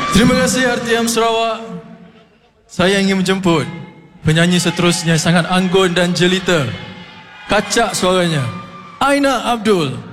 Terima kasih RTM Sarawak. Saya ingin menjemput penyanyi seterusnya, sangat anggun dan jelita. Kacak suaranya, Aina Abdul.